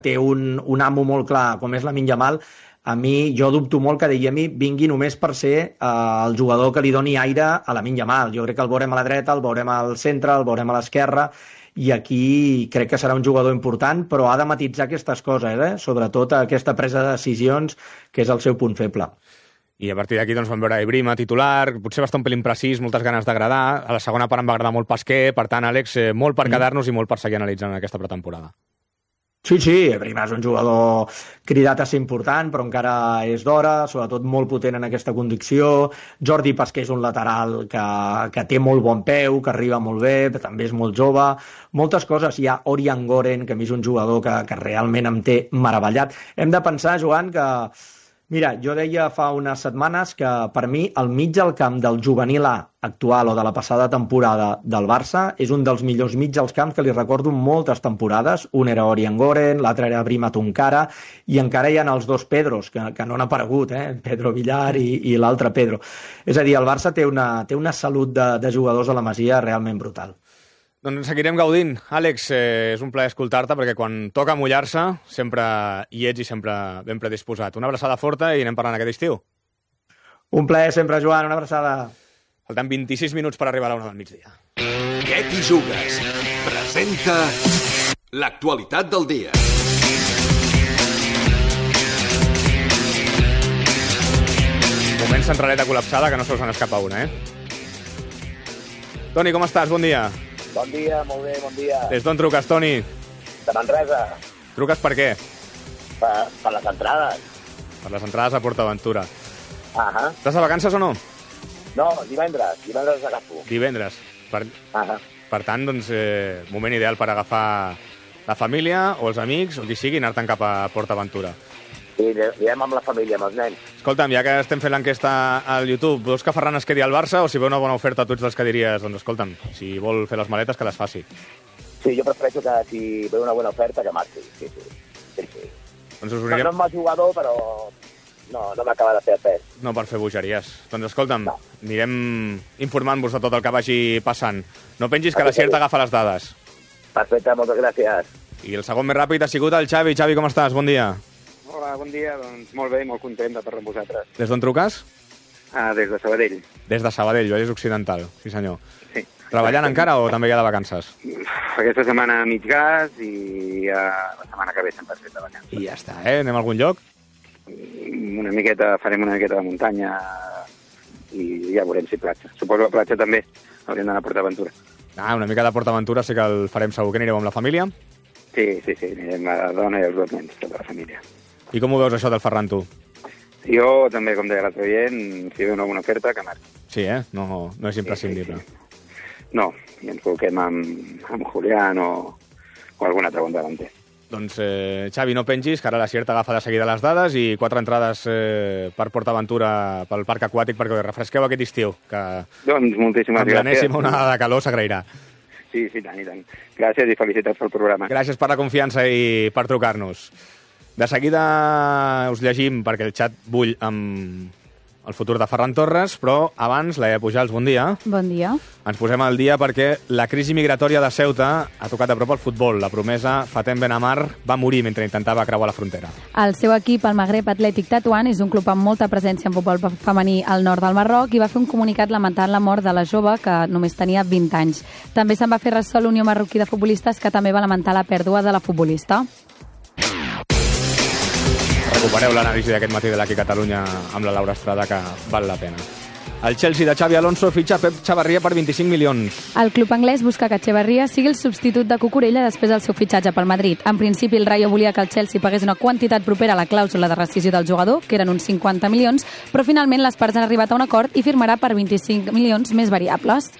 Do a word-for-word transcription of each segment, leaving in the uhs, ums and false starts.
té un, un amo molt clar, com és Lamine Yamal, a mi, jo dubto molt que Adeyemi vingui només per ser eh, el jugador que li doni aire a Lamine Yamal. Jo crec que el veurem a la dreta, el veurem al centre, el veurem a l'esquerra, i aquí crec que serà un jugador important, però ha de matitzar aquestes coses, eh? Sobretot aquesta presa de decisions, que és el seu punt feble. I a partir d'aquí doncs, vam veure Ibrahima titular, potser va estar un pelín precís, moltes ganes d'agradar. A la segona part em va agradar molt Pasqué, per tant, Àlex, eh, molt per mm. quedar-nos i molt per seguir analitzant aquesta pretemporada. Sí, sí, Ibrahima és un jugador cridat a ser important, però encara és d'hora, sobretot molt potent en aquesta conducció. Jordi Pasqué és un lateral que, que té molt bon peu, que arriba molt bé, però també és molt jove. Moltes coses. Hi ha Orian Goren, que a mi és un jugador que, que realment em té meravellat. Hem de pensar, Joan, que... Mira, jo deia fa unes setmanes que per mi el mig del camp del juvenil A actual o de la passada temporada del Barça és un dels millors mig dels camps que li recordo moltes temporades. Un era Orian Goren, l'altre era Brima Tunkara, i encara hi ha els dos Pedros, que, que no han aparegut, eh? Pedro Villar i, i l'altre Pedro. És a dir, el Barça té una, té una salut de, de jugadors a la Masia realment brutal. Doncs seguirem gaudint. Àlex, eh, és un plaer escoltar-te, perquè quan toca mullar-se sempre hi ets i sempre ben predisposat. Una abraçada forta i anem parlant aquest estiu. Un plaer sempre, Joan, una abraçada. Falten vint-i-sis minuts per arribar a la una del migdia. Què t'hi jugues? Presenta l'actualitat del dia. Moment centraleta col·lapsada, que no se us n'escapa una, eh? Toni, com estàs? Bon dia. Bon dia, molt bé, bon dia. Des d'on truques, Toni? De Manresa. Truques per què? Per, per les entrades. Per les entrades a PortAventura. Ahà. Estàs de vacances o no? No, divendres. Divendres agafo. Divendres. Per, Ahà. per tant, doncs, eh, moment ideal per agafar la família o els amics o qui sigui i anar-te'n cap a PortAventura. Sí, anirem amb la família, amb els nens. Escolta'm, ja que estem fent l'enquesta al YouTube, vols que Ferran es quedi al Barça o si ve una bona oferta tu ets dels que diries, doncs escolta'm, si vol fer les maletes que les faci? Sí, jo prefereixo que si ve una bona oferta que marxi, sí, sí. sí, sí. Doncs us no, anirem... no és mal jugador, però no, no m'acaba de fer pes. No per fer bogeries. Doncs escolta'm, no. anirem informant-vos de tot el que vagi passant. No pengis que la Cier t'agafa les dades. Perfecte, moltes gràcies. I el segon més ràpid ha sigut el Xavi. Xavi, com estàs? Bon dia. Hola, bon dia. Doncs molt bé, molt content de parlar amb vosaltres. Des d'on truques? Ah, des de Sabadell. Des de Sabadell, Vallès Occidental. Sí, senyor. Sí. Treballant encara o també ja de vacances? Aquesta setmana mig gas i ja la setmana que ve cent per cent de vacances. I ja està, eh? Anem a algun lloc? Una miqueta, farem una miqueta de muntanya i ja veurem si platja. Suposo que platja també. Hauríem d'anar a PortAventura. Ah, una mica de PortAventura sí que el farem segur. Que anireu amb la família? Sí, sí, sí. Anirem a la dona i els dos nens, tota la família. I com ho veus, això del Ferran, tu? Jo també, com deia l'altre dient, si ve una bona oferta, que marxi. Sí, eh? No, no és imprescindible. Sí, sí, sí. No, i ens col·loquem amb, amb Julián o, o algun altre bon davanter. Doncs, eh, Xavi, no pengis, que ara la Cier t'agafa de seguida les dades i quatre entrades eh, per PortAventura pel parc aquàtic perquè refresqueu aquest estiu, que doncs moltíssimes gràcies. Amb l'enèsima onada de calor s'agrairà. Sí, sí, tant i tant. Gràcies i felicitats pel programa. Gràcies per la confiança i per trucar-nos. De seguida us llegim, perquè el xat bull amb el futur de Ferran Torres, però abans, Laia Pujals, bon dia. Bon dia. Ens posem al dia perquè la crisi migratòria de Ceuta ha tocat a prop el futbol. La promesa Fatem Benamar va morir mentre intentava creuar la frontera. El seu equip, el Magreb Atlètic Tetuan, és un club amb molta presència en futbol femení al nord del Marroc i va fer un comunicat lamentant la mort de la jove, que només tenia vint anys. També se'n va fer ressò l'Unió Marroquí de Futbolistes, que també va lamentar la pèrdua de la futbolista. Recupereu l'anàlisi d'aquest matí de l'Aqui Catalunya amb la Laura Estrada, que val la pena. El Chelsea de Xavi Alonso fitxa Pep Chavarria per vint-i-cinc milions. El club anglès busca que Chavarria sigui el substitut de Cucurella després del seu fitxatge pel Madrid. En principi, el Rayo volia que el Chelsea pagués una quantitat propera a la clàusula de rescisió del jugador, que eren uns cinquanta milions, però finalment les parts han arribat a un acord i firmarà per vint-i-cinc milions més variables.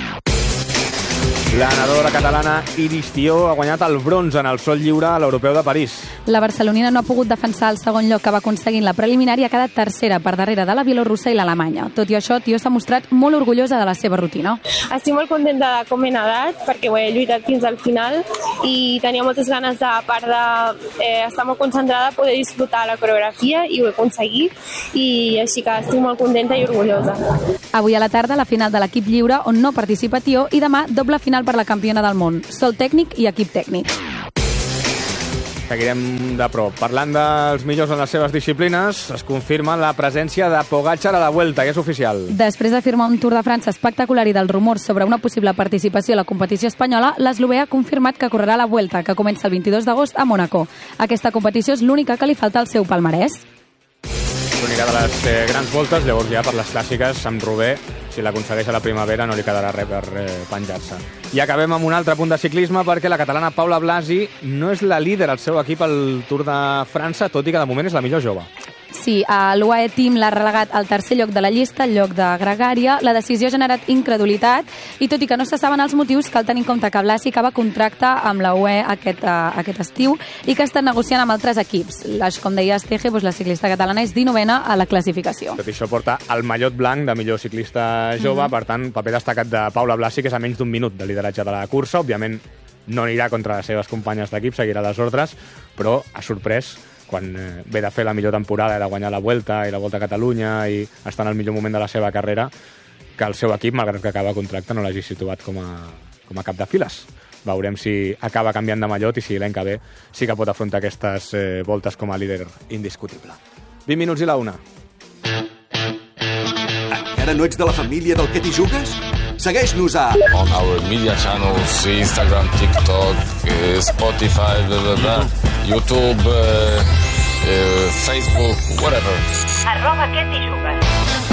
La nedadora catalana Iris Tió ha guanyat el bronze en el sol lliure a l'Europeu de París. La barcelonina no ha pogut defensar el segon lloc que va aconseguir en la preliminar i ha quedat tercera per darrere de la bielorrussa i l'alemanya. Tot i això, Tió s'ha mostrat molt orgullosa de la seva rutina. Estic molt contenta de com he nedat, perquè ho he lluitat fins al final i tenia moltes ganes de, a part d'estar eh, molt concentrada, poder disfrutar la coreografia i ho he aconseguit, i així que estic molt contenta i orgullosa. Avui a la tarda, la final de l'equip lliure, on no participa Tió, i demà doble final per la campiona del món, sol tècnic i equip tècnic. seguirem de prop. Parlant dels millors en les seves disciplines, es confirma la presència de Pogačar a la Vuelta, ja és oficial. Després de firmar un Tour de França espectacular i dels rumors sobre una possible participació a la competició espanyola, l'eslovè ha confirmat que correrà la Vuelta, que comença el vint-i-dos d'agost a Mónaco. Aquesta competició és l'única que li falta al seu palmarès. L'única de les eh, grans voltes, llavors ja per les clàssiques, amb Rubé, si l'aconsegueix a la primavera no li quedarà res per eh, penjar-se. I acabem amb un altre punt de ciclisme perquè la catalana Paula Blasi no és la líder al seu equip al Tour de França, tot i que de moment és la millor jove. Sí, l'U A E Team l'ha relegat al tercer lloc de la llista, al lloc de Gregària. La decisió ha generat incredulitat i tot i que no se saben els motius, cal tenir en compte que Blasi acaba contracte amb la U A E aquest, uh, aquest estiu i que estan negociant amb altres equips. Les, com deia Estege, doncs la ciclista catalana és dinovena a la classificació. Tot això porta el mallot blanc de millor ciclista jove, mm-hmm. Per tant, paper destacat de Paula Blasi, que és a menys d'un minut de lideratge de la cursa. Òbviament no anirà contra les seves companyes d'equip, seguirà les ordres, però ha sorprès quan eh, ve de fer la millor temporada, de guanyar la Vuelta i la Volta a Catalunya i està en el millor moment de la seva carrera, que el seu equip, malgrat que acaba contracte, no l'hagi situat com a, com a cap de files. Veurem si acaba canviant de mallot i si l'any que ve sí que pot afrontar aquestes eh, voltes com a líder indiscutible. vint minuts i la una. Encara no ets de la família del Que t'hi jugues? Segueix-nos a... On our media channels, Instagram, TikTok, uh, Spotify, blah, blah, blah, YouTube, uh, uh, Facebook, whatever. Arroba Que t'hi jugues.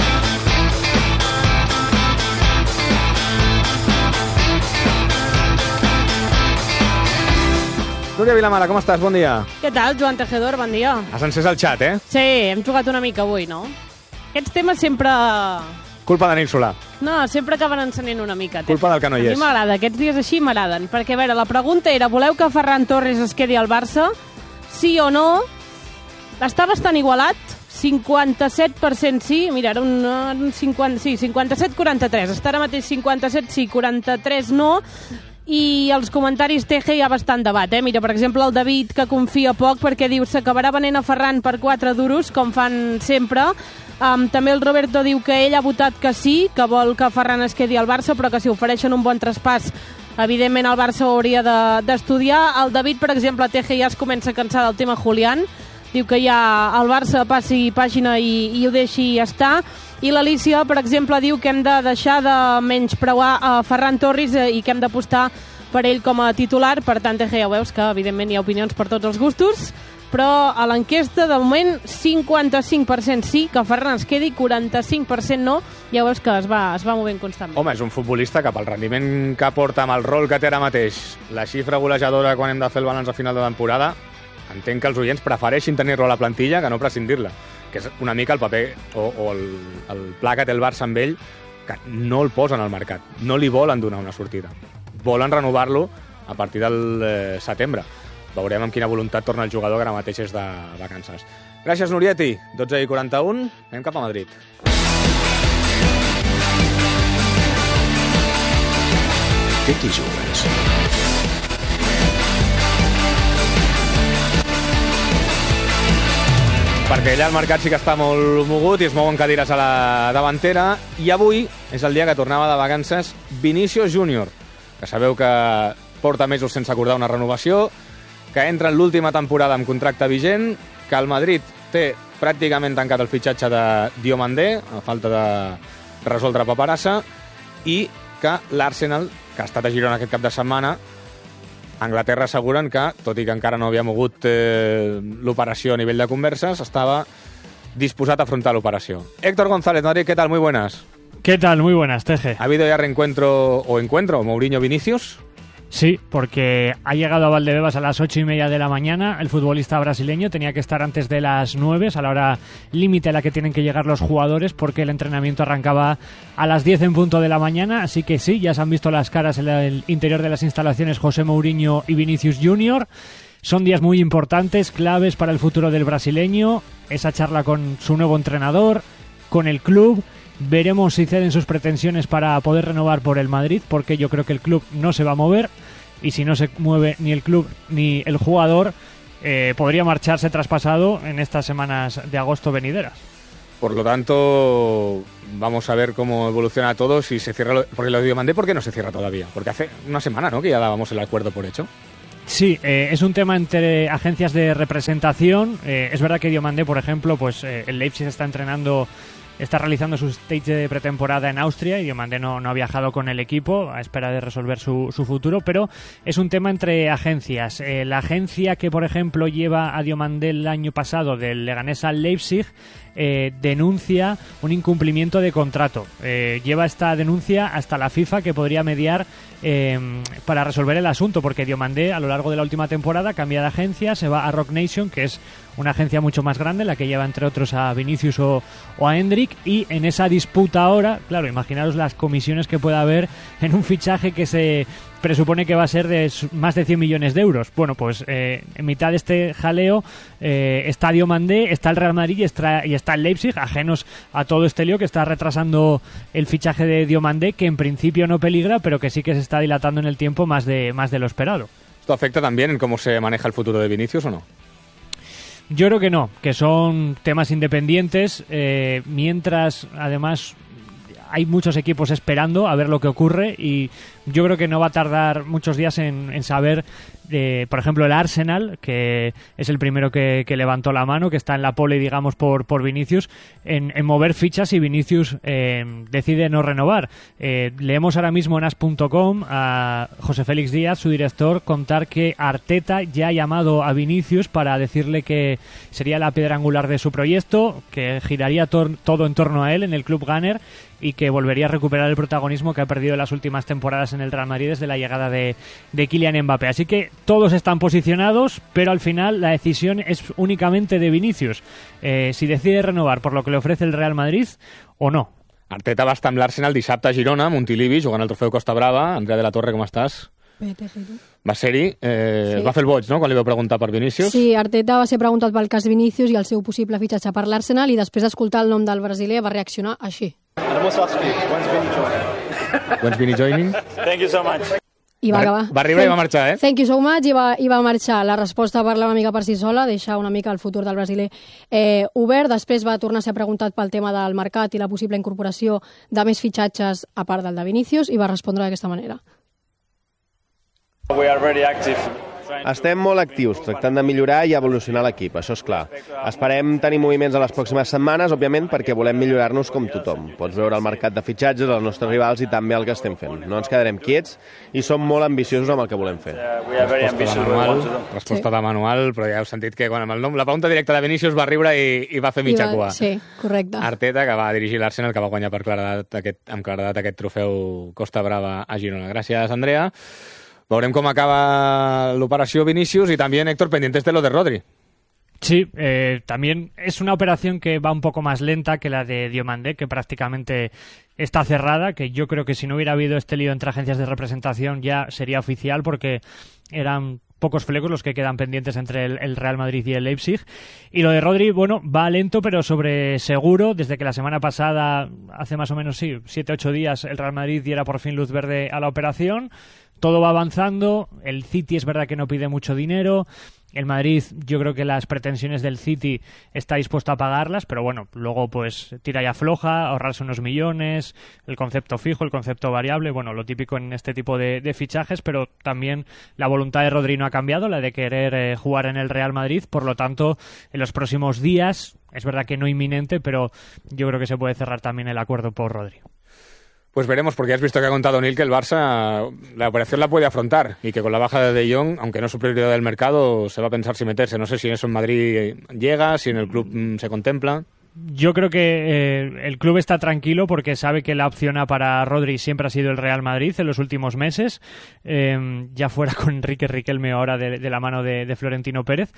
Núria Vilamala, com estàs? Bon dia. Què tal, Joan Tejedor? Bon dia. Has encès el xat, eh? Sí, hem jugat una mica avui, no? Aquests temes sempre... Culpa de Nil Solà. No, sempre acaben encenent una mica. Culpa del que no hi és. A mi m'agrada, aquests dies així m'agraden. Perquè, a veure, la pregunta era, voleu que Ferran Torres es quedi al Barça? Sí o no? Està bastant igualat. cinquanta-set per cent sí. Mira, era un, un cinquanta, sí, cinquanta-set quaranta-tres. Està ara mateix cinquanta-set sí, quaranta-tres no. I els comentaris T G hi ha bastant debat, eh? Mira, per exemple, el David, que confia poc perquè diu s'acabarà venent a Ferran per quatre duros, com fan sempre. Um, també el Roberto diu que ell ha votat que sí, que vol que Ferran es quedi al Barça, però que si ofereixen un bon traspàs, evidentment el Barça ho hauria d'estudiar. De, el David, per exemple, a T G ja es comença a cansar del tema Julián. Diu que ja el Barça passi pàgina i, i ho deixi estar. I l'Alicia, per exemple, diu que hem de deixar de menyspreuar a Ferran Torres i que hem d'apostar per ell com a titular. Per tant, T G, ja veus que, evidentment, hi ha opinions per tots els gustos, però a l'enquesta, de moment, cinquanta-cinc per cent sí, que Ferran es quedi, quaranta-cinc per cent no. Ja veus que es va, es va movent constantment. Home, és un futbolista que pel rendiment que porta amb el rol que té ara mateix, la xifra golejadora quan hem de fer el balanç a final de temporada, entenc que els oients prefereixin tenir-lo a la plantilla que no prescindir-la, que és una mica el paper o, o el, el pla que té el Barça amb ell, que no el posen al mercat, no li volen donar una sortida, volen renovar-lo a partir del eh, setembre. Veurem amb quina voluntat torna el jugador, que ara mateix és de vacances. Gràcies, Nurieti. dotze i quaranta-un, anem cap a Madrid. Que t'hi jugues? Perquè allà el mercat sí que està molt mogut i es mouen cadires a la davantera, i avui és el dia que tornava de vacances Vinícius Júnior, que sabeu que porta mesos sense acordar una renovació, que entra en l'última temporada amb contracte vigent, que el Madrid té pràcticament tancat el fitxatge de Diomandé, a falta de resoldre paperassa, i que l'Arsenal, que ha estat a Girona aquest cap de setmana, a Anglaterra asseguren que, tot i que encara no havia mogut eh, l'operació a nivell de converses, estava disposat a afrontar l'operació. Héctor González, Madrid, ¿qué tal? Muy buenas. ¿Qué tal? Muy buenas, T G. ¿Ha habido ya reencuentro o encuentro Mourinho-Vinicius? Sí, porque ha llegado a Valdebebas a las ocho y media de la mañana. El futbolista brasileño tenía que estar antes de las nueve, a la hora límite a la que tienen que llegar los jugadores, porque el entrenamiento arrancaba a las diez en punto de la mañana. Así que sí, ya se han visto las caras en el interior de las instalaciones José Mourinho y Vinicius Júnior. Son días muy importantes, claves para el futuro del brasileño. Esa charla con su nuevo entrenador, con el club. Veremos si ceden sus pretensiones para poder renovar por el Madrid, porque yo creo que el club no se va a mover, y si no se mueve ni el club ni el jugador, eh, podría marcharse traspasado en estas semanas de agosto venideras. Por lo tanto, vamos a ver cómo evoluciona todo, si se cierra, lo, porque lo de Diomandé, ¿por qué no se cierra todavía? Porque hace una semana, ¿no?, que ya dábamos el acuerdo por hecho. Sí, eh, es un tema entre agencias de representación. Eh, es verdad que Diomandé, por ejemplo, pues eh, el Leipzig está entrenando, está realizando su stage de pretemporada en Austria y Diomandé no, no ha viajado con el equipo a espera de resolver su, su futuro, pero es un tema entre agencias. Eh, la agencia que, por ejemplo, lleva a Diomandé el año pasado del Leganés al Leipzig eh, denuncia un incumplimiento de contrato. Eh, lleva esta denuncia hasta la FIFA, que podría mediar eh, para resolver el asunto, porque Diomandé a lo largo de la última temporada cambia de agencia, se va a Rock Nation, que es una agencia mucho más grande, la que lleva entre otros a Vinicius o, o a Endrick, y en esa disputa ahora, claro, imaginaros las comisiones que pueda haber en un fichaje que se presupone que va a ser de más de cien millones de euros. Bueno, pues eh, en mitad de este jaleo eh, está Diomandé, está el Real Madrid y está, y está el Leipzig, ajenos a todo este lío que está retrasando el fichaje de Diomandé, que en principio no peligra, pero que sí que se está dilatando en el tiempo más de, más de lo esperado. ¿Esto afecta también en cómo se maneja el futuro de Vinicius o no? Yo creo que no, que son temas independientes, eh, mientras además hay muchos equipos esperando a ver lo que ocurre, y yo creo que no va a tardar muchos días en, en saber, eh, por ejemplo, el Arsenal, que es el primero que, que levantó la mano, que está en la pole, digamos, por, por Vinicius, en, en mover fichas, y Vinicius eh, decide no renovar. Eh, leemos ahora mismo en as punto com a José Félix Díaz, su director, contar que Arteta ya ha llamado a Vinicius para decirle que sería la piedra angular de su proyecto, que giraría tor- todo en torno a él en el club Gunner, y que volvería a recuperar el protagonismo que ha perdido en las últimas temporadas en el Real Madrid desde la llegada de, de Kylian Mbappé. Así que todos están posicionados, pero al final la decisión es únicamente de Vinicius, eh, si decide renovar por lo que le ofrece el Real Madrid o no. Arteta va estar amb l'Arsenal dissabte a Girona, a Montilivi, jugant el trofeu Costa Brava. Andrea de la Torre, com estàs? Bé, t'he fet. Va ser-hi, eh, Sí. es va fer el boig, no?, quan li vau preguntar per Vinícius. Sí, Arteta va ser preguntat pel cas Vinícius i el seu possible fitxatge per l'Arsenal, i després d'escoltar el nom del brasiler va reaccionar així. When's Vini joining? Thank you so much. I va acabar. Va arribar i va marxar, eh? Thank you so much, i va, i va marxar. La resposta parla una mica per si sola, deixa una mica el futur del brasiler eh, obert. Després va tornar a ser preguntat pel tema del mercat i la possible incorporació de més fitxatges a part del de Vinícius, i va respondre d'aquesta manera. We are very active. Estem molt actius, tractant de millorar i evolucionar l'equip, això és clar. Esperem tenir moviments a les pròximes setmanes, òbviament, perquè volem millorar-nos com tothom. Pots veure el mercat de fitxatges, els nostres rivals i també el que estem fent. No ens quedarem quiets i som molt ambiciosos amb el que volem fer. Resposta de manual, resposta de manual, però ja heu sentit que quan amb el nom, la pregunta directa de Vinícius va riure i, i va fer mitja I va, cua. Sí, correcte. Arteta, que va dirigir l'Arsenal, que va guanyar per claredat aquest, amb claredat aquest trofeu Costa Brava a Girona. Gràcies, Andrea. Veurem com acaba l'operació Vinícius, y también, Héctor, pendientes de lo de Rodri. Sí, eh, también es una operación que va un poco más lenta que la de Diomandé, que prácticamente está cerrada, que yo creo que si no hubiera habido este lío entre agencias de representación ya sería oficial, porque eran pocos flecos los que quedan pendientes entre el, el Real Madrid y el Leipzig. Y lo de Rodri, bueno, va lento pero sobre seguro, desde que la semana pasada, hace más o menos, sí, siete, ocho días, el Real Madrid diera por fin luz verde a la operación. Todo va avanzando, el City es verdad que no pide mucho dinero, el Madrid, yo creo que las pretensiones del City está dispuesto a pagarlas, pero bueno, luego pues tira y afloja, ahorrarse unos millones, el concepto fijo, el concepto variable, bueno, lo típico en este tipo de, de fichajes, pero también la voluntad de Rodri no ha cambiado, la de querer eh, jugar en el Real Madrid, por lo tanto, en los próximos días, es verdad que no inminente, pero yo creo que se puede cerrar también el acuerdo por Rodri. Pues veremos, porque has visto que ha contado Neil que el Barça la operación la puede afrontar y que con la baja de De Jong, aunque no es su prioridad del mercado, se va a pensar si meterse. No sé si eso en Madrid llega, si en el club mmm, se contempla. Yo creo que eh, el club está tranquilo porque sabe que la opción A para Rodri siempre ha sido el Real Madrid en los últimos meses, eh, ya fuera con Enrique Riquelme ahora de, de la mano de, de Florentino Pérez.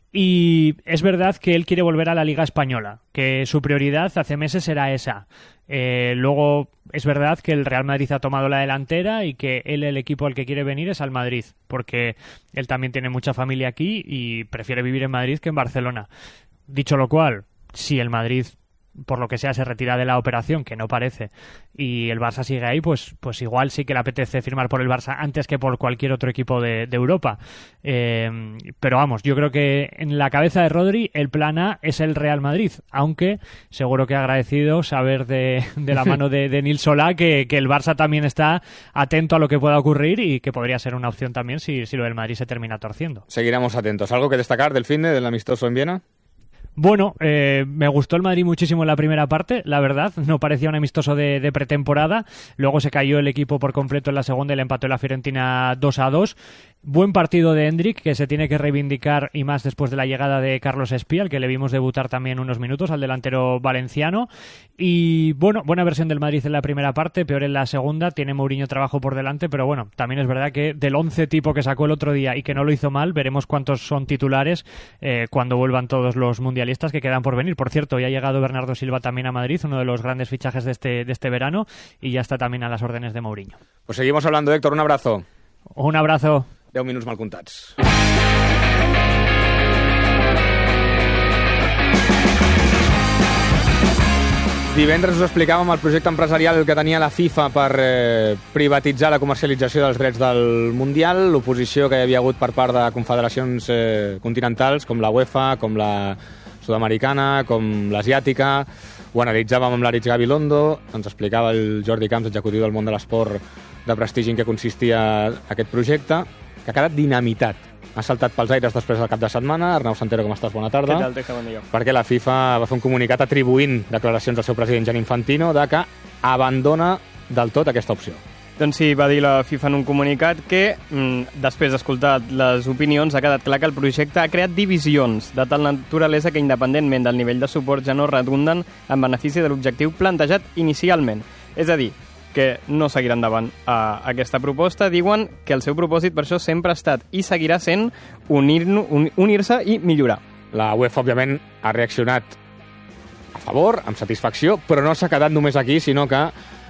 Y es verdad que él quiere volver a la Liga Española, que su prioridad hace meses era esa. Eh, luego es verdad que el Real Madrid ha tomado la delantera y que él, el equipo al que quiere venir es al Madrid, porque él también tiene mucha familia aquí y prefiere vivir en Madrid que en Barcelona. Dicho lo cual, si el Madrid por lo que sea se retira de la operación, que no parece, y el Barça sigue ahí, pues, pues igual sí que le apetece firmar por el Barça antes que por cualquier otro equipo de, de Europa. Eh, pero vamos, yo creo que en la cabeza de Rodri el plan A es el Real Madrid, aunque seguro que agradecido saber de, de la mano de, de Nils Solá que, que el Barça también está atento a lo que pueda ocurrir y que podría ser una opción también si, si lo del Madrid se termina torciendo. Seguiremos atentos. ¿Algo que destacar del finde, del amistoso en Viena? Bueno, eh, me gustó el Madrid muchísimo en la primera parte, la verdad, no parecía un amistoso de, de pretemporada, luego se cayó el equipo por completo en la segunda y le empató la Fiorentina dos a dos. Buen partido de Hendrik, que se tiene que reivindicar, y más después de la llegada de Carlos Espía, al que le vimos debutar también unos minutos, al delantero valenciano. Y bueno, buena versión del Madrid en la primera parte, peor en la segunda. Tiene Mourinho trabajo por delante, pero bueno, también es verdad que del once tipo que sacó el otro día y que no lo hizo mal, veremos cuántos son titulares eh, cuando vuelvan todos los mundialistas que quedan por venir. Por cierto, ya ha llegado Bernardo Silva también a Madrid, uno de los grandes fichajes de este, de este verano, y ya está también a las órdenes de Mourinho. Pues seguimos hablando, Héctor, un abrazo. Un abrazo. deu minuts mal comptats. Divendres us explicàvem el projecte empresarial que tenia la FIFA per eh, privatitzar la comercialització dels drets del Mundial, l'oposició que hi havia hagut per part de confederacions eh, continentals com la UEFA, com la sud-americana, com l'asiàtica. Ho analitzàvem amb l'Aritz Gabilondo, ens explicava el Jordi Camps, executiu del món de l'esport de prestigi, en què consistia aquest projecte, que ha quedat dinamitat. Ha saltat pels aires després del cap de setmana. Arnau Santero, com estàs? Bona tarda. Què tal, Teja? Bon dia. Perquè la FIFA va fer un comunicat atribuint declaracions del seu president Gianni Infantino de que abandona del tot aquesta opció. Doncs sí, va dir la FIFA en un comunicat que, després d'escoltar les opinions, ha quedat clar que el projecte ha creat divisions de tal naturalesa que, independentment del nivell de suport, ja no redunden en benefici de l'objectiu plantejat inicialment. És a dir, que no seguirà endavant a aquesta proposta. Diuen que el seu propòsit per això sempre ha estat i seguirà sent unir, unir-se i millorar. La UEFA, òbviament, ha reaccionat a favor, amb satisfacció, però no s'ha quedat només aquí, sinó que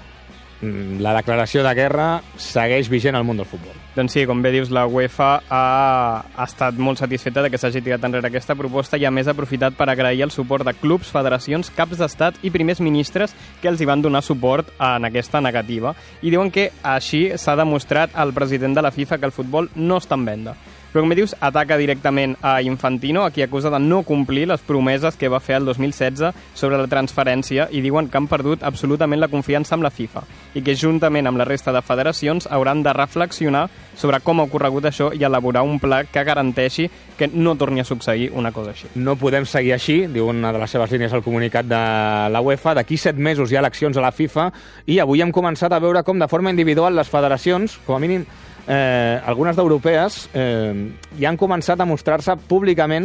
la declaració de guerra segueix vigent al món del futbol. Doncs sí, com bé dius, la UEFA ha, ha estat molt satisfeta de que s'hagi tirat enrere aquesta proposta i a més ha aprofitat per agrair el suport de clubs, federacions, caps d'estat i primers ministres que els hi van donar suport en aquesta negativa. I diuen que així s'ha demostrat al president de la FIFA que el futbol no està en venda. Però, com dius, ataca directament a Infantino, a qui acusa de no complir les promeses que va fer el dos mil setze sobre la transferència, i diuen que han perdut absolutament la confiança amb la FIFA i que, juntament amb la resta de federacions, hauran de reflexionar sobre com ha ocorregut això i elaborar un pla que garanteixi que no torni a succeir una cosa així. No podem seguir així, diu una de les seves línies al comunicat de la UEFA. D'aquí set mesos hi ha eleccions a la FIFA i avui hem començat a veure com de forma individual les federacions, com a mínim Eh, algunes d'europees, eh, ja han començat a mostrar-se públicament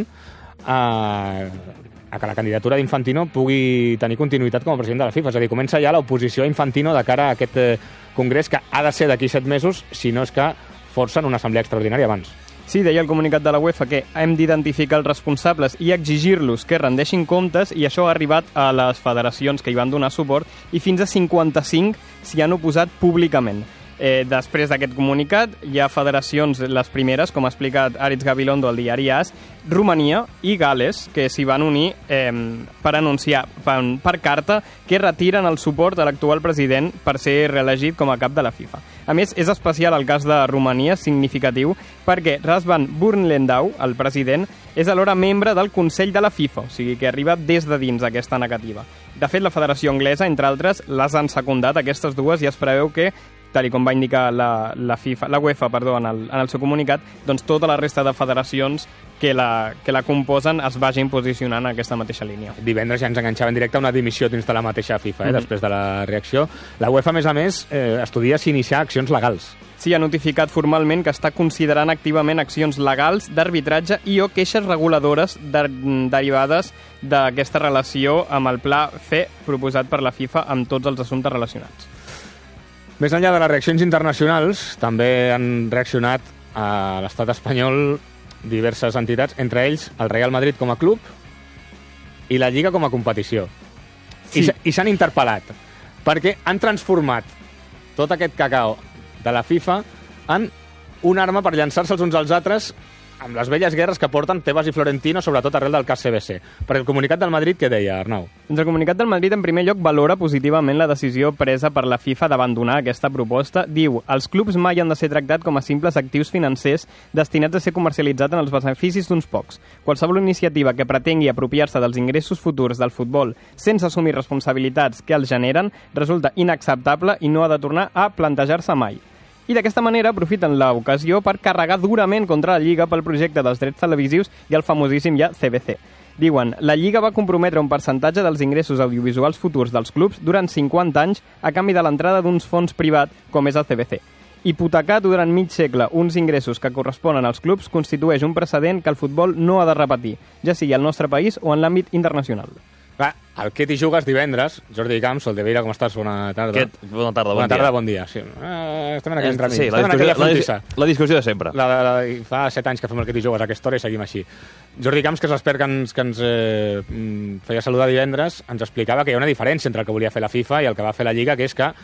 a, a que la candidatura d'Infantino pugui tenir continuïtat com a president de la FIFA. És a dir, comença ja l'oposició a Infantino de cara a aquest eh, congrés que ha de ser d'aquí set mesos, si no és que forcen una assemblea extraordinària abans. Sí, deia el comunicat de la UEFA que hem d'identificar els responsables i exigir-los que rendeixin comptes, i això ha arribat a les federacions que hi van donar suport i fins a cinquanta-cinc s'hi han oposat públicament. Eh, després d'aquest comunicat hi ha federacions, les primeres, com ha explicat Aritz Gabilondo al diari A S, Romania i Gales, que s'hi van unir eh, per anunciar per, per carta que retiren el suport a l'actual president per ser reelegit com a cap de la FIFA. A més, és especial el cas de Romania, significatiu, perquè Razvan Burnlendau, el president, és alhora membre del Consell de la FIFA, o sigui que arriba des de dins aquesta negativa. De fet, la Federació Anglesa, entre altres, les han secundat, aquestes dues, i es preveu que, tal i com va indicar la, la, FIFA, la UEFA perdó, en, el, en el seu comunicat, doncs tota la resta de federacions que la, que la composen es vagin posicionant en aquesta mateixa línia. Divendres ja ens enganxava en directe una dimissió dins de la mateixa FIFA, eh, mm-hmm. després de la reacció. La UEFA, a més a més, eh, estudia si iniciar accions legals. Sí, ha notificat formalment que està considerant activament accions legals d'arbitratge i o queixes reguladores de, derivades d'aquesta relació amb el pla F proposat per la FIFA amb tots els assumptes relacionats. Més enllà de les reaccions internacionals, també han reaccionat a l'estat espanyol diverses entitats, entre ells el Real Madrid com a club i la Lliga com a competició. Sí. I s'han interpel·lat, perquè han transformat tot aquest cacao de la FIFA en una arma per llançar-se els uns als altres amb les velles guerres que porten Tebas i Florentino, sobretot arrel del cas C B C. Perquè el comunicat del Madrid, què deia, Arnau? Doncs el comunicat del Madrid, en primer lloc, valora positivament la decisió presa per la FIFA d'abandonar aquesta proposta. Diu, els clubs mai han de ser tractats com a simples actius financers destinats a ser comercialitzats en els beneficis d'uns pocs. Qualsevol iniciativa que pretengui apropiar-se dels ingressos futurs del futbol sense assumir responsabilitats que els generen resulta inacceptable i no ha de tornar a plantejar-se mai. I d'aquesta manera aprofiten l'ocasió per carregar durament contra la Lliga pel projecte dels drets televisius i el famosíssim ja C B C. Diuen, la Lliga va comprometre un percentatge dels ingressos audiovisuals futurs dels clubs durant cinquanta anys a canvi de l'entrada d'uns fons privats com és el C B C. Hipotecar durant mig segle uns ingressos que corresponen als clubs constitueix un precedent que el futbol no ha de repetir, ja sigui al nostre país o en l'àmbit internacional. Va, el Què t'hi jugues divendres, Jordi Camps, Soldevila, com estàs? Bona tarda. Aquest, bona tarda, bon bona tarda, dia. bon dia. Sí. Eh, estem en aquell entremig. Sí, la discussió, la, la discussió de sempre. La, la, la, fa set anys que fem el Què t'hi jugues a aquesta hora i seguim així. Jordi Camps, que és l'expert que ens, que ens eh, feia saludar divendres, ens explicava que hi ha una diferència entre el que volia fer la FIFA i el que va fer la Lliga, que és que,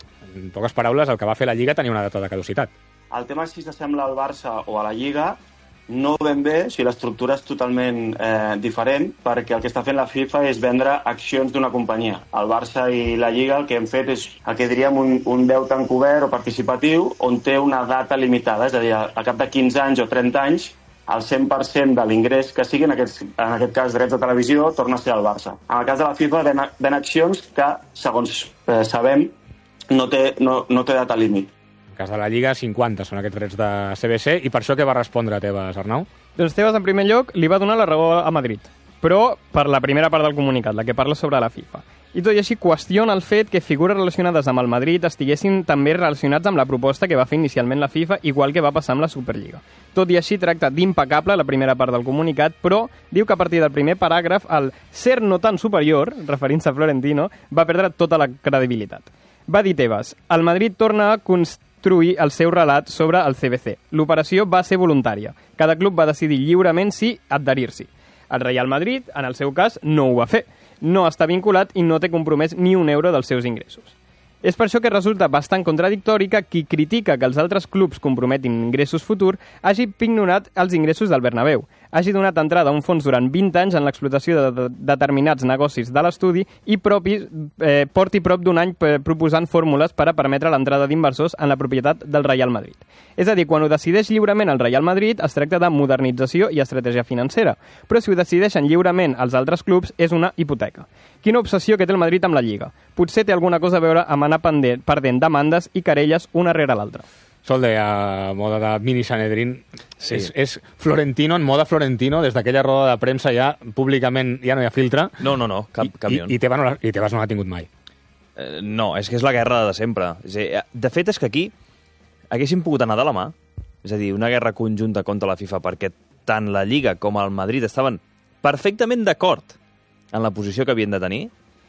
en poques paraules, el que va fer la Lliga tenia una data de caducitat. El tema és si s'assembla al Barça o a la Lliga, no ben bé, o sigui, l'estructura és totalment eh, diferent, perquè el que està fent la FIFA és vendre accions d'una companyia. El Barça i la Lliga el que hem fet és el que diríem un, un deute encobert o participatiu on té una data limitada, és a dir, al cap de quinze anys o trenta anys, el cent per cent de l'ingrés que sigui, en aquest, en aquest cas drets de televisió, torna a ser al Barça. En el cas de la FIFA ven, ven accions que, segons eh, sabem, no té, no, no té data límit. En cas de la Lliga, cinquanta són aquests drets de C B C, i per això què va respondre Tebas, Arnau? Doncs Tebas, en primer lloc, li va donar la raó a Madrid, però per la primera part del comunicat, la que parla sobre la FIFA. I tot i així qüestiona el fet que figures relacionades amb el Madrid estiguessin també relacionats amb la proposta que va fer inicialment la FIFA, igual que va passar amb la Superliga. Tot i així tracta d'impecable la primera part del comunicat, però diu que a partir del primer paràgraf el ser no tan superior, referint-se a Florentino, va perdre tota la credibilitat. Va dir Tebas, el Madrid torna a construir el seu relat sobre el C B C. L'operació va ser voluntària. Cada club va decidir lliurement si adherir-s'hi. El Real Madrid, en el seu cas, no ho va fer. No està vinculat i no té compromès ni un euro dels seus ingressos. És per això que resulta bastant contradictori que qui critica que els altres clubs comprometin ingressos futurs hagi ignorat els ingressos del Bernabéu, hagi donat entrada a un fons durant vint anys en l'explotació de, de, de determinats negocis de l'estudi i propi, eh, porti prop d'un any per, proposant fórmules per a permetre l'entrada d'inversors en la propietat del Real Madrid. És a dir, quan ho decideix lliurement el Real Madrid es tracta de modernització i estratègia financera, però si ho decideixen lliurement els altres clubs és una hipoteca. Quina obsessió que té el Madrid amb la Lliga. Potser té alguna cosa a veure amb anar pendent, perdent demandes i querelles una rere l'altra. Solde, a moda de mini Sanedrín, sí. és, és Florentino en moda Florentino, des d'aquella roda de premsa ja públicament ja no hi ha filtre. No, no, no, cap, cap I, i, Tebas no, i Tebas no l'ha tingut mai. Eh, no, és que és la guerra de sempre. És dir, de fet, és que aquí haguéssim pogut anar de la mà, és a dir, una guerra conjunta contra la FIFA, perquè tant la Lliga com el Madrid estaven perfectament d'acord en la posició que havien de tenir.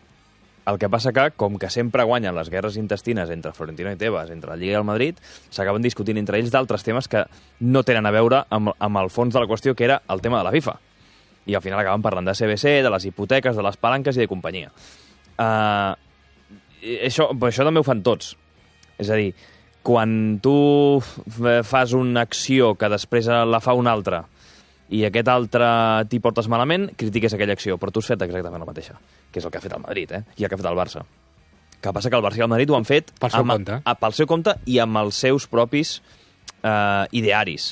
El que passa que, com que sempre guanyen les guerres intestines entre Florentino i Tebas, entre la Lliga i el Madrid, s'acaben discutint entre ells d'altres temes que no tenen a veure amb, amb el fons de la qüestió, que era el tema de la FIFA. I al final acaben parlant de C B C, de les hipoteques, de les palanques i de companyia. Uh, això, això també ho fan tots. És a dir, quan tu fas una acció que després la fa un altre i aquest altre t'hi portes malament, critiques aquella acció, però tu has fet exactament la mateixa, que és el que ha fet el Madrid, eh? I el que ha fet el Barça. Que passa que el Barça i el Madrid ho han fet pel seu, amb, compte. A, pel seu compte i amb els seus propis eh, idearis.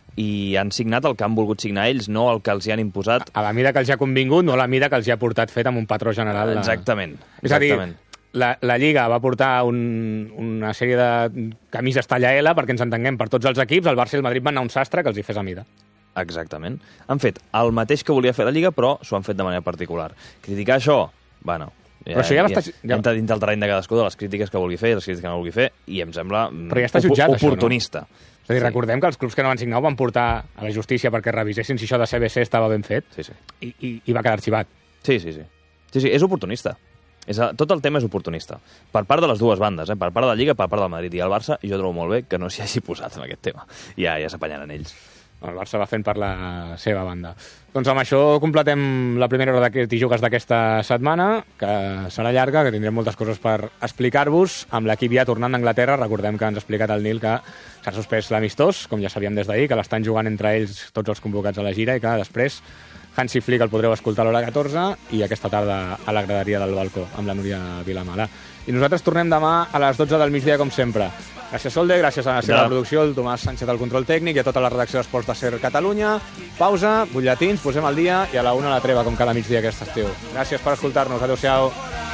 I han signat el que han volgut signar ells, no el que els hi han imposat. A la mida que els hi ha convingut, no a la mida que els hi ha portat fet amb un patró general. Exactament. És a dir, la, la Lliga va portar un, una sèrie de camises talla L, perquè ens entenguem, per tots els equips, el Barça i el Madrid van anar a un sastre que els hi fes a mida. Exactament. Han fet el mateix que volia fer la Lliga, però s'ho han fet de manera particular. Criticar això, bueno, ja, però això ja, ja, ja entra dins del terreny de cadascú, de les crítiques que vulgui fer, les crítiques que no vulgui fer, i em sembla però ja està jutjat, oportunista. Això, no? És a dir, sí. Recordem que els clubs que no van signar ho van portar a la justícia perquè revisessin si això de C B C estava ben fet, sí, sí. I, i, i va quedar arxivat. Sí, sí, sí. Sí, sí, és oportunista. És a, tot el tema és oportunista. Per part de les dues bandes, eh? Per part de la Lliga, per part del Madrid i el Barça, i jo trobo molt bé que no s'hi hagi posat en aquest tema. Ja, ja s'apanyaren ells. el Barça va fent per la seva banda. Doncs amb això completem la primera hora de T'hi jugues d'aquesta setmana, que serà llarga, que tindrem moltes coses per explicar-vos. Amb l'equip ja tornant d'Anglaterra, recordem que ens ha explicat el Nil que s'ha suspès l'amistós, com ja sabíem des d'ahir, que l'estan jugant entre ells tots els convocats a la gira i que després Hansi Flick el podreu escoltar a l'hora catorze i aquesta tarda a la graderia del balcó amb la Núria Vilamala. I nosaltres tornem demà a les dotze del migdia, com sempre. Gràcies, Solde, gràcies a la seva Ja. producció, el Tomàs Sánchez del control tècnic i a tota la redacció d'Esports de Ser Catalunya. Pausa, butlletins, posem al dia i a la una la treva, com cada migdia aquest estiu. Gràcies per escoltar-nos. Adéu-siau.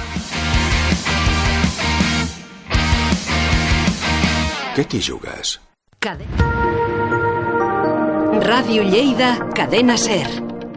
Què t'hi jugues? Ràdio Lleida, Cadena Ser.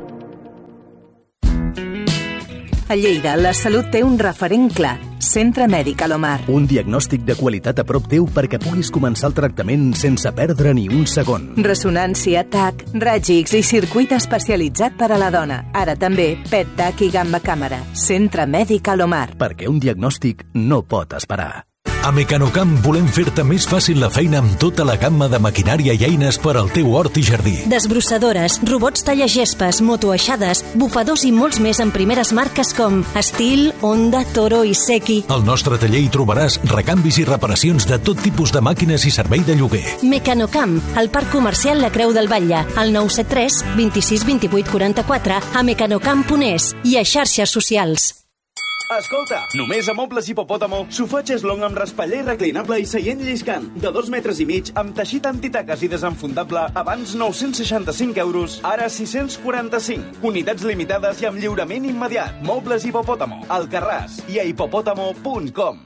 A Lleida, la salut té un referent clar. Centre Mèdic Alomar. Un diagnòstic de qualitat a prop teu perquè puguis començar el tractament sense perdre ni un segon. Resonància, T A C, raig X i circuit especialitzat per a la dona. Ara també P E T, T A C i gamma càmera. Centre Mèdic Alomar. Perquè un diagnòstic no pot esperar. A Mecanocamp volem fer-te més fàcil la feina amb tota la gamma de maquinària i eines per al teu hort i jardí. Desbrossadores, robots tallagespes, motoaixades, bufadors i molts més en primeres marques com Estil, Honda, Toro i Seki. Al nostre taller hi trobaràs recanvis i reparacions de tot tipus de màquines i servei de lloguer. Mecanocamp, al Parc Comercial La Creu del Batlle, al nou set tres, vint sis, vint vuit, quaranta-quatre, a mecanocamp punt es i a xarxes socials. Escolta, només a Mobles Hipopòtamo, sofà xeslong amb raspaller reclinable i seient lliscant, de dos metres i mig, amb teixit antitaques i desenfundable, abans nou-cents seixanta-cinc euros, ara sis-cents quaranta-cinc. Unitats limitades i amb lliurament immediat. Mobles Hipopòtamo, al Carràs i a hipopòtamo punt com.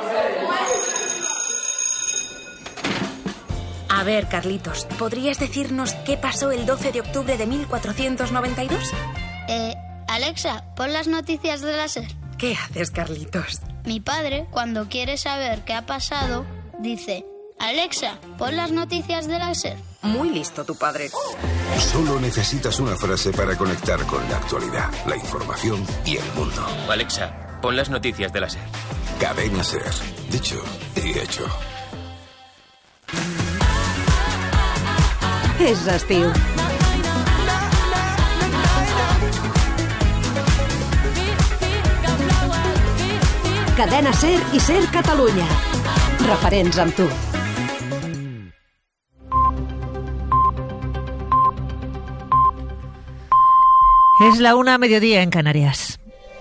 A ver, Carlitos, ¿podrías decirnos qué pasó el doce de octubre de mil cuatrocientos noventa y dos? Eh, Alexa, pon las noticias de la SER. ¿Qué haces, Carlitos? Mi padre, cuando quiere saber qué ha pasado, dice: Alexa, pon las noticias de la SER. Muy listo tu padre. Solo necesitas una frase para conectar con la actualidad, la información y el mundo. Alexa, pon las noticias de la SER. Cadena SER. Dicho y hecho. És estiu. Cadena Ser i Ser Catalunya. Referents amb tu. Es la una, mediodía en Canarias.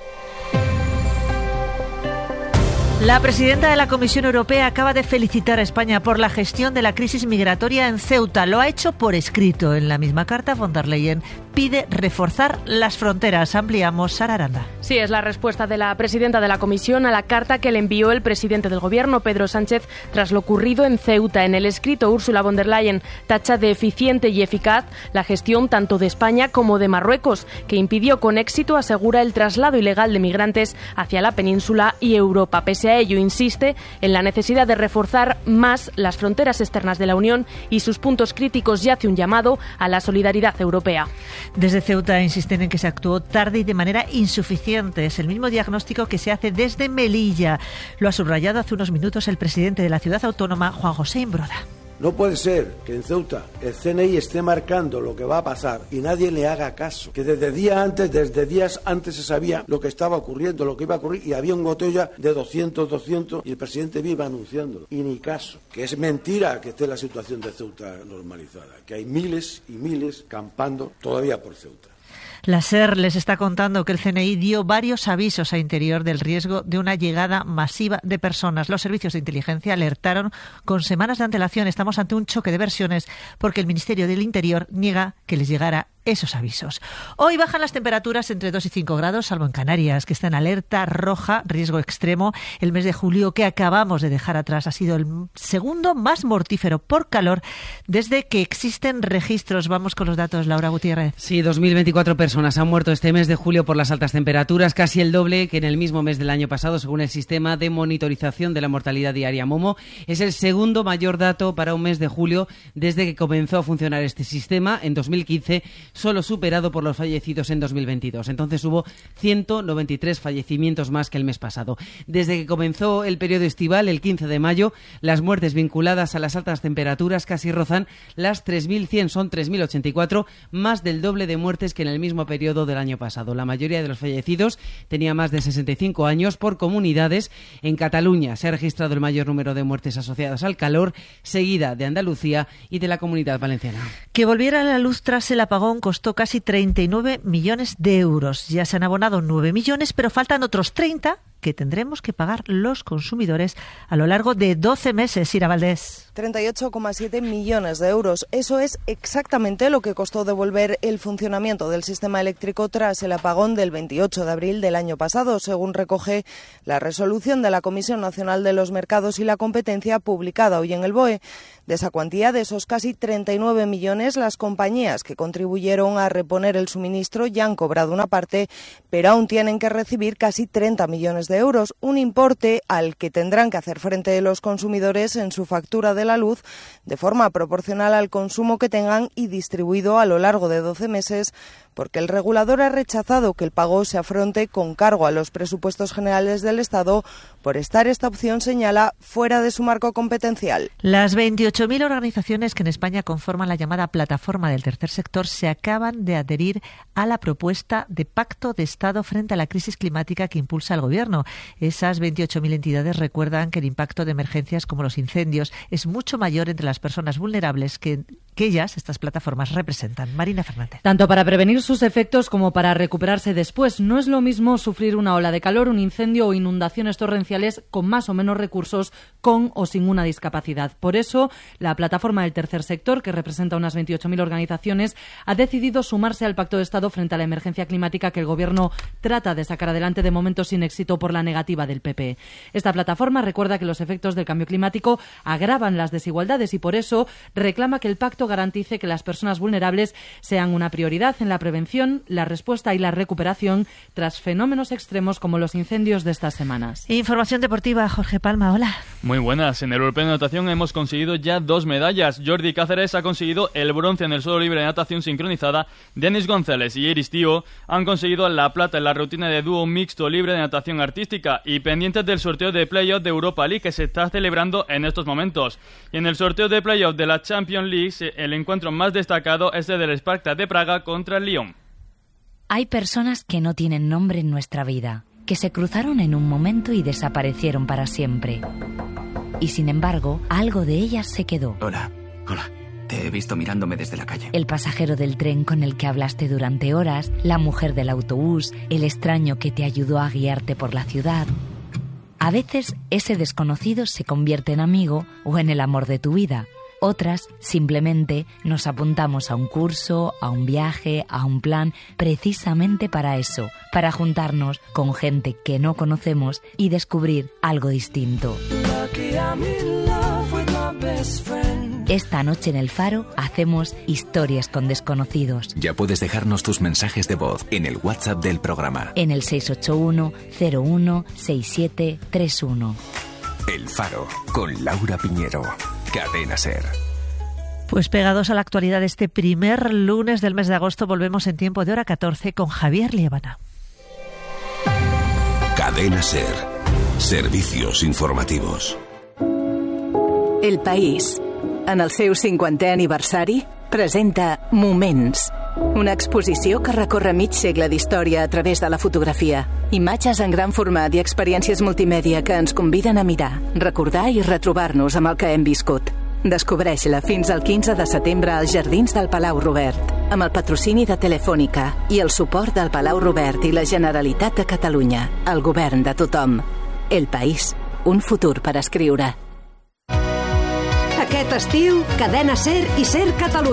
La presidenta de la Comisión Europea acaba de felicitar a España por la gestión de la crisis migratoria en Ceuta. Lo ha hecho por escrito. En la misma carta, von der Leyen pide reforzar las fronteras. Ampliamos, Sara Aranda. Sí, es la respuesta de la presidenta de la Comisión a la carta que le envió el presidente del Gobierno, Pedro Sánchez, tras lo ocurrido en Ceuta. En el escrito, Ursula von der Leyen tacha de eficiente y eficaz la gestión tanto de España como de Marruecos, que impidió con éxito, asegura, el traslado ilegal de migrantes hacia la península y Europa. Pese a ello, insiste en la necesidad de reforzar más las fronteras externas de la Unión y sus puntos críticos, y hace un llamado a la solidaridad europea. Desde Ceuta insisten en que se actuó tarde y de manera insuficiente. Es el mismo diagnóstico que se hace desde Melilla. Lo ha subrayado hace unos minutos el presidente de la ciudad autónoma, Juan José Imbroda. No puede ser que en Ceuta el C N I esté marcando lo que va a pasar y nadie le haga caso. Que desde días antes, desde días antes se sabía lo que estaba ocurriendo, lo que iba a ocurrir, y había un gotella de doscientos, doscientos y el presidente viva anunciándolo. Y ni caso. Que es mentira que esté la situación de Ceuta normalizada. Que hay miles y miles campando todavía por Ceuta. La SER les está contando que el C N I dio varios avisos a Interior del riesgo de una llegada masiva de personas. Los servicios de inteligencia alertaron con semanas de antelación. Estamos ante un choque de versiones porque el Ministerio del Interior niega que les llegara esos avisos. Hoy bajan las temperaturas entre dos y cinco grados, salvo en Canarias, que está en alerta roja, riesgo extremo. El mes de julio que acabamos de dejar atrás ha sido el segundo más mortífero por calor desde que existen registros. Vamos con los datos, Laura Gutiérrez. Sí, dos mil veinticuatro personas han muerto este mes de julio por las altas temperaturas, casi el doble que en el mismo mes del año pasado, según el sistema de monitorización de la mortalidad diaria Momo. Es el segundo mayor dato para un mes de julio desde que comenzó a funcionar este sistema en dos mil quince. solo superado por los fallecidos en dos mil veintidós. Entonces hubo ciento noventa y tres fallecimientos más que el mes pasado. Desde que comenzó el periodo estival, el quince de mayo, las muertes vinculadas a las altas temperaturas casi rozan las tres mil cien, son tres mil ochenta y cuatro, más del doble de muertes que en el mismo periodo del año pasado. La mayoría de los fallecidos tenía más de sesenta y cinco años. Por comunidades, en Cataluña se ha registrado el mayor número de muertes asociadas al calor, seguida de Andalucía y de la Comunidad Valenciana. Que volviera a la luz tras el apagón costó casi treinta y nueve millones de euros. Ya se han abonado nueve millones, pero faltan otros treinta que tendremos que pagar los consumidores a lo largo de doce meses. Ira Valdés. treinta y ocho coma siete millones de euros. Eso es exactamente lo que costó devolver el funcionamiento del sistema eléctrico tras el apagón del veintiocho de abril del año pasado, según recoge la resolución de la Comisión Nacional de los Mercados y la Competencia publicada hoy en el B O E. De esa cuantía, de esos casi treinta y nueve millones, las compañías que contribuyeron a reponer el suministro ya han cobrado una parte, pero aún tienen que recibir casi treinta millones de euros, un importe al que tendrán que hacer frente los consumidores en su factura de la luz de forma proporcional al consumo que tengan y distribuido a lo largo de doce meses, porque el regulador ha rechazado que el pago se afronte con cargo a los presupuestos generales del Estado por estar esta opción, señala, fuera de su marco competencial. Las veintiocho mil organizaciones que en España conforman la llamada plataforma del tercer sector se acaban de adherir a la propuesta de pacto de Estado frente a la crisis climática que impulsa el Gobierno. Esas veintiocho mil entidades recuerdan que el impacto de emergencias como los incendios es mucho mayor entre las personas vulnerables que, que ellas, estas plataformas, representan. Marina Fernández. Tanto para prevenir sus efectos como para recuperarse después. No es lo mismo sufrir una ola de calor, un incendio o inundaciones torrenciales con más o menos recursos, con o sin una discapacidad. Por eso, la plataforma del tercer sector, que representa unas veintiocho mil organizaciones, ha decidido sumarse al Pacto de Estado frente a la emergencia climática que el Gobierno trata de sacar adelante, de momento sin éxito por la negativa del P P. Esta plataforma recuerda que los efectos del cambio climático agravan las desigualdades y por eso reclama que el pacto garantice que las personas vulnerables sean una prioridad en la prevención, la respuesta y la recuperación tras fenómenos extremos como los incendios de estas semanas. Información deportiva, Jorge Palma, hola. Muy buenas. En el Europeo de Natación hemos conseguido ya dos medallas. Jordi Cáceres ha conseguido el bronce en el suelo libre de natación sincronizada. Denis González y Iris Tío han conseguido la plata en la rutina de dúo mixto libre de natación artística y pendientes del sorteo de playoff de Europa League que se está celebrando en estos momentos. Y en el sorteo de playoff de la Champions League, el encuentro más destacado es el del Spartak de Praga contra el Lyon. Hay personas que no tienen nombre en nuestra vida, que se cruzaron en un momento y desaparecieron para siempre. Y sin embargo, algo de ellas se quedó. Hola, hola. Te he visto mirándome desde la calle. El pasajero del tren con el que hablaste durante horas, la mujer del autobús, el extraño que te ayudó a guiarte por la ciudad. A veces, ese desconocido se convierte en amigo o en el amor de tu vida. Otras, simplemente, nos apuntamos a un curso, a un viaje, a un plan, precisamente para eso, para juntarnos con gente que no conocemos y descubrir algo distinto. Esta noche en El Faro hacemos historias con desconocidos. Ya puedes dejarnos tus mensajes de voz en el WhatsApp del programa. En el seis ocho uno, cero uno, seis siete tres uno. El Faro, con Laura Piñero. Cadena SER. Pues pegados a la actualidad, este primer lunes del mes de agosto volvemos en tiempo de hora catorce con Javier Liébana. Cadena SER. Servicios informativos. El País, en el seu cinquantè aniversari, presenta Moments, una exposició que recorre mig segle d'història a través de la fotografia. Imatges en gran format i experiències multimèdia que ens conviden a mirar, recordar i retrobar-nos amb el que hem viscut. Descobreix-la fins al quinze de setembre als Jardins del Palau Robert, amb el patrocini de Telefònica i el suport del Palau Robert i la Generalitat de Catalunya, el govern de tothom. El País, un futur per escriure. Aquest estiu, Cadena SER i SER Catalunya.